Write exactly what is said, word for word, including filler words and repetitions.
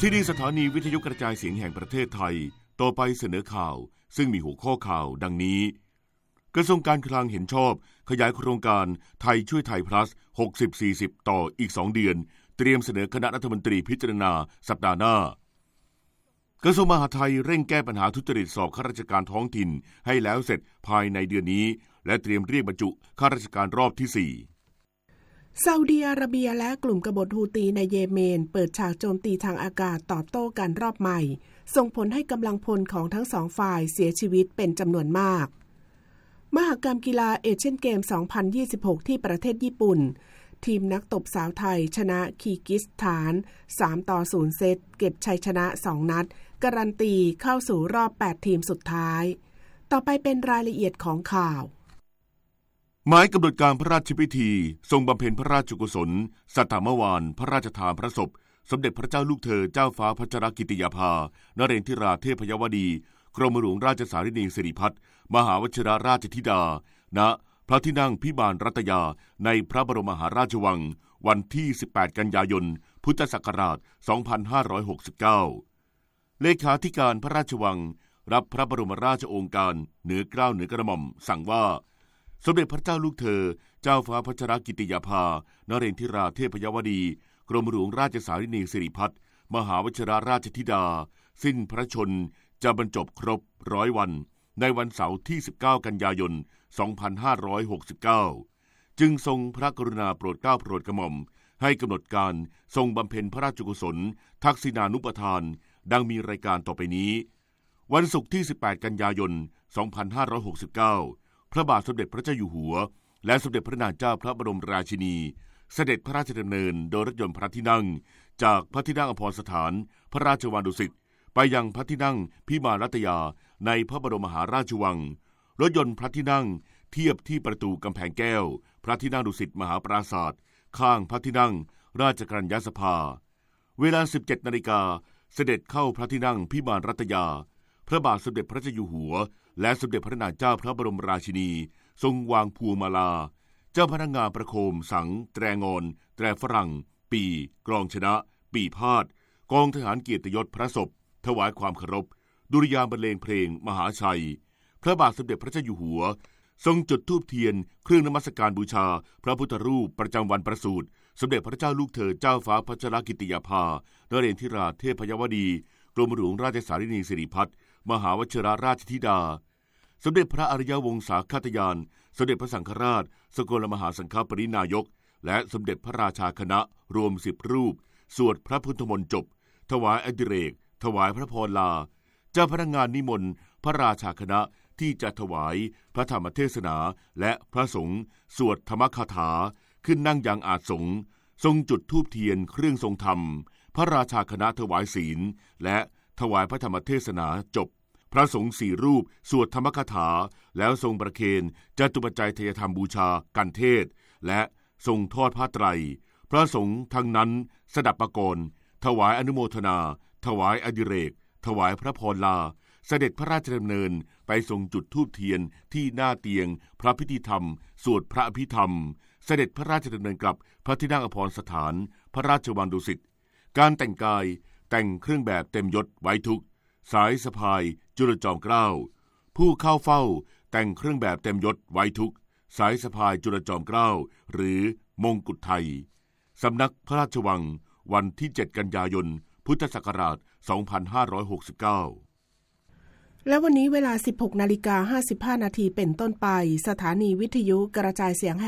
ที่นี่สถานีวิทยุกระจายเสียงแห่งประเทศไทยต่อไปเสนอข่าวซึ่งมีหัวข้อข่าวดังนี้กระทรวงการคลังเห็นชอบขยายโครงการไทยช่วยไทย plus หกสิบ สี่สิบ ต่ออีกสองเดือนเตรียมเสนอคณะรัฐมนตรีพิจารณาสัปดาห์หน้ากระทรวงมหาดไทยเร่งแก้ปัญหาทุจริตสอบข้าราชการท้องถิ่นให้แล้วเสร็จภายในเดือนนี้และเตรียมเรียกบรรจุข้าราชการรอบที่สี่ซาอุดิอาระเบียและกลุ่มกบฏฮูตีในเยเมนเปิดฉากโจมตีทางอากาศตอบโต้กันรอบใหม่ส่งผลให้กำลังพลของทั้งสองฝ่ายเสียชีวิตเป็นจำนวนมากมหกรรมกีฬาเอเชียนเกมสองพันยี่สิบหกที่ประเทศญี่ปุ่นทีมนักตบสาวไทยชนะคีร์กิสถานสามต่อศูนย์เซตเก็บชัยชนะสองนัดการันตีเข้าสู่รอบแปดทีมสุดท้ายต่อไปเป็นรายละเอียดของข่าวหมายกำหนดการพระราชพิธีทรงบำเพ็ญพระราชกุศลสัตตมวานพระราชทานพระศพสมเด็จพระเจ้าลูกเธอเจ้าฟ้าพัชรกิติยาภานเรนทิราเทพยวดีกรมหลวงราชสารินีสิริพัฒน์มหาวชิรราชธิดาณพระที่นั่งพิบาลรัตยาในพระบรมมหาราชวังวันที่สิบแปดกันยายนพุทธศักราชสองพันห้าร้อยหกสิบเก้าเลขาธิการพระราชวังรับพระบรมราชโองการเหนือเกล้าเหนือกระหม่อมสั่งว่าสมเด็จพระเจ้าลูกเธอเจ้าฟ้าพัชรกิติยาภานเรนทิราเทพยวดีกรมหลวงราชสารินีสิริพัฒน์มหาวชิรราชธิดาสิ้นพระชนจะบรรจบครบร้อยวันในวันเสาร์ที่สิบเก้ากันยายนสองพันห้าร้อยหกสิบเก้าจึงทรงพระกรุณาโปรดเกล้าโปรดกระหม่อมให้กำหนดการทรงบำเพ็ญพระราชกุศลทักษิณานุปทานดังมีรายการต่อไปนี้วันศุกร์ที่สิบแปดกันยายนสองพันห้าร้อยหกสิบเก้าพระบาทสมเด็จพระเจ้าอยู่หัวและสมเด็จพระนางเจ้าพระบรมราชินีเสด็จพระราชดำเนินโดยรถยนต์พระที่นั่งจากพระที่นั่งอภรสถานพระราชวังดุสิตไปยังพระที่นั่งพิมานรัตยาในพระบรมมหาราชวังรถยนต์พระที่นั่งเทียบที่ประตูกำแพงแก้วพระที่นั่งดุสิตมหาปราศาสตร์ข้างพระที่นั่งราชกัญญาสภาเวลา สิบเจ็ดนาฬิกาเสด็จเข้าพระที่นั่งพิมานรัตยาพระบาทสมเด็จพระเจ้าอยู่หัวและสมเด็จพระนางเจ้าพระบรมราชินีทรงวางพวงมาลาเจ้าพนักงานประโคมสังแตรงอนแตรฝรั่งปีกลองชนะปีพาดกองทหารเกียรติยศพระศพถวายความเคารพดุริยางค์บรรเลงเพลงมหาชัยพระบาทสมเด็จพระเจ้าอยู่หัวทรงจุดธูปเทียนเครื่องนมัสการบูชาพระพุทธรูปประจำวันประสูติสมเด็จพระเจ้าลูกเธอเจ้าฟ้าพัชรกิติยาภานเรนทิราเทพยวดีกรมหลวงราชสารินีสิริพัฒน์มหาวชิรราชธิดาสมเด็จพระอริยวงศาคาตยานสมเด็จพระสังฆราชสกลมหาสังฆปรินายกและสมเด็จพระราชาคณะรวมสิบรูปสวดพระพุทธมนต์จบถวายอดิเรกถวายพระพรลาเจ้าพนักงานนิมนต์พระราชาคณะที่จะถวายพระธรรมเทศนาและพระสงฆ์สวดธรรมคาถาขึ้นนั่งยังอาสงฆ์ทรงจุดธูปเทียนเครื่องทรงธรรมพระราชาคณะถวายศีลและถวายพระธรรมเทศนาจบพระสงฆ์สี่รูปสวดธรรมคาถาแล้วทรงประเคนจตุปัจจัยทายธรรมบูชากันเทศและทรงทอดผ้าไตรพระสงฆ์ทั้งนั้นสดับประกรณ์ถวายอนุโมทนาถวายอดิเรกถวายพระพรลาเสด็จพระราชดำเนินไปทรงจุดธูปเทียนที่หน้าเตียงพระพิธีธรรมสวดพระอภิธรรมเสด็จพระราชดำเนินกลับพระที่นั่งอภรสถานพระราชวังดุสิตการแต่งกายแต่งเครื่องแบบเต็มยศไว้ทุกสายสะพายจุลจอมเกล้าผู้เข้าเฝ้าแต่งเครื่องแบบเต็มยศไว้ทุกสายสะพายจุลจอมเกล้าหรือมงกุฎไทยสำนักพระราชวังวันที่เจ็ดกันยายนพุทธศักราชสองพันห้าร้อยหกสิบเก้าและวันนี้เวลา สิบหกนาฬิกาห้าสิบห้านาทีเป็นต้นไปสถานีวิทยุกระจายเสียง